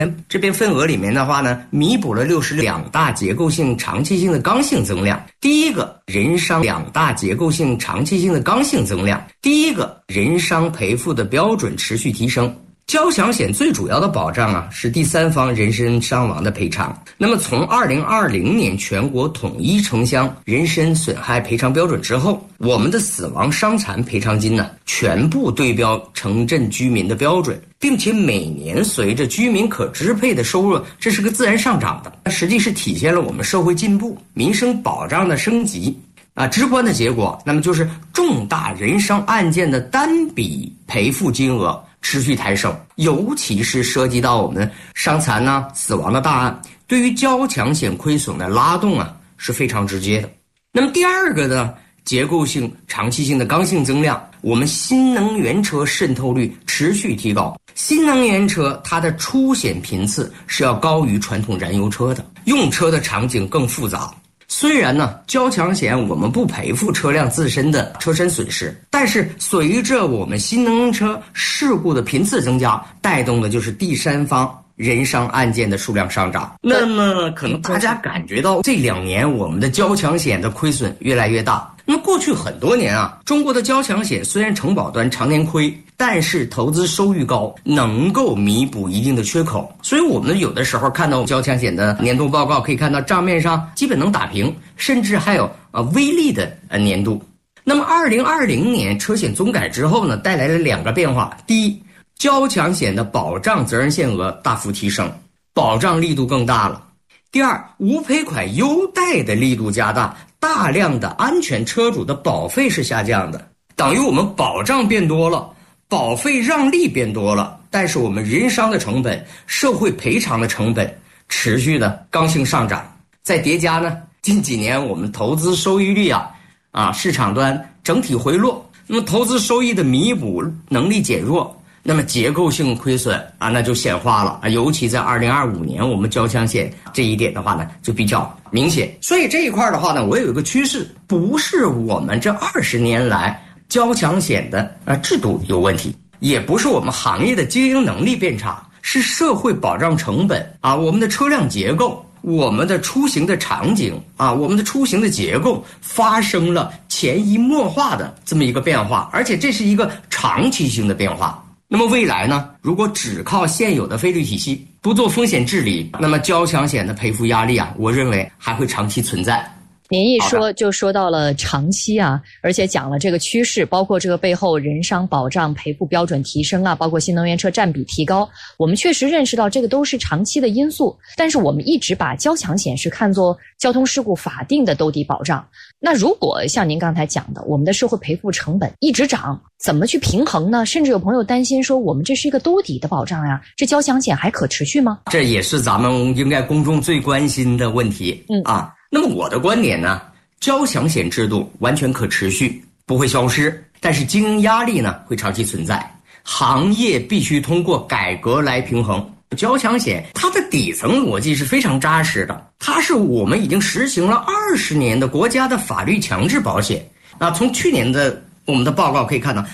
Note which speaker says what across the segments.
Speaker 1: 这边份额里面的话呢，弥补了62大结构性长期性的刚性增量。第一个，人伤2大结构性长期性的刚性增量。第一个，人伤赔付的标准持续提升。交强险最主要的保障啊，是第三方人身伤亡的赔偿。那么从2020年全国统一城乡人身损害赔偿标准之后，我们的死亡伤残赔偿金呢，全部对标城镇居民的标准，并且每年随着居民可支配的收入，这是个自然上涨的，实际是体现了我们社会进步、民生保障的升级。直观的结果，那么就是重大人伤案件的单笔赔付金额持续抬升，尤其是涉及到我们伤残死亡的大案，对于交强险亏损的拉动是非常直接的。那么第二个呢，结构性长期性的刚性增量，我们新能源车渗透率持续提高。新能源车它的出险频次是要高于传统燃油车的，用车的场景更复杂。虽然呢，交强险我们不赔付车辆自身的车身损失，但是随着我们新能源车事故的频次增加，带动的就是第三方人伤案件的数量上涨。那么可能大家感觉到这2年我们的交强险的亏损越来越大。那么过去很多年中国的交强险虽然承保端常年亏，但是投资收益高，能够弥补一定的缺口。所以我们有的时候看到交强险的年度报告，可以看到账面上基本能打平，甚至还有微利的年度。那么2020年车险综改之后呢，带来了2个变化。第一，交强险的保障责任限额大幅提升，保障力度更大了。第二，无赔款优待的力度加大，大量的安全车主的保费是下降的，等于我们保障变多了，保费让利变多了，但是我们人伤的成本、社会赔偿的成本持续的刚性上涨。再叠加呢，近几年我们投资收益率市场端整体回落，那么投资收益的弥补能力减弱，那么结构性亏损那就显化了尤其在2025年我们交强险这一点的话呢，就比较明显。所以这一块的话呢，我有一个趋势，不是我们这20年来交强险的制度有问题，也不是我们行业的经营能力变差，是社会保障成本我们的车辆结构、我们的出行的场景我们的出行的结构发生了潜移默化的这么一个变化，而且这是一个长期性的变化。那么未来呢，如果只靠现有的费率体系，不做风险治理，那么交强险的赔付压力我认为还会长期存在。
Speaker 2: 您一说就说到了长期而且讲了这个趋势，包括这个背后人伤保障赔付标准提升包括新能源车占比提高，我们确实认识到这个都是长期的因素，但是我们一直把交强险是看作交通事故法定的兜底保障。那如果像您刚才讲的，我们的社会赔付成本一直涨，怎么去平衡呢？甚至有朋友担心说，我们这是一个兜底的保障这交强险还可持续吗？
Speaker 1: 这也是咱们应该公众最关心的问题那么我的观点呢，交强险制度完全可持续，不会消失，但是经营压力呢会长期存在，行业必须通过改革来平衡。交强险它的底层逻辑是非常扎实的，它是我们已经实行了20年的国家的法律强制保险从去年的我们的报告可以看到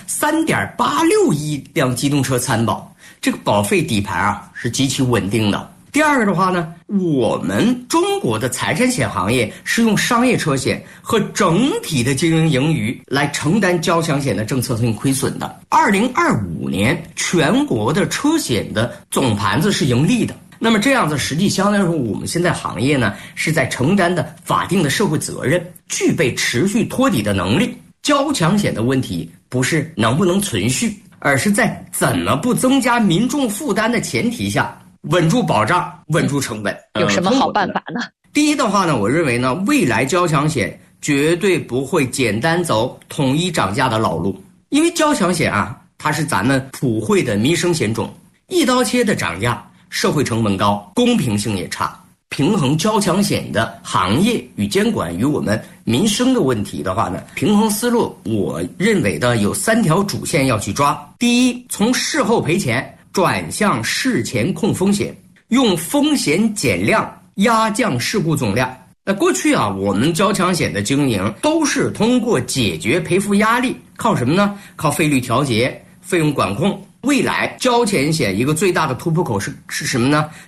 Speaker 1: 3.86 亿辆机动车参保，这个保费底盘是极其稳定的。第二个的话呢，我们中国的财产险行业是用商业车险和整体的经营盈余来承担交强险的政策性亏损的。2025年全国的车险的总盘子是盈利的，那么这样子实际相当于说我们现在行业呢是在承担的法定的社会责任，具备持续托底的能力。交强险的问题不是能不能存续，而是在怎么不增加民众负担的前提下稳住保障，稳住成本。
Speaker 2: 有什么好办法呢？
Speaker 1: 第一的话呢，我认为呢，未来交强险绝对不会简单走统一涨价的老路，因为交强险它是咱们普惠的民生险种，一刀切的涨价，社会成本高，公平性也差。平衡交强险的行业与监管与我们民生的问题的话呢，平衡思路我认为的有3条主线要去抓。第一，从事后赔钱转向事前控风险，用风险减量压降事故总量。那过去我们交强险的经营都是通过解决赔付压力，靠什么呢？靠费率调节、费用管控未来交钱险一个最大的突破口是什么呢？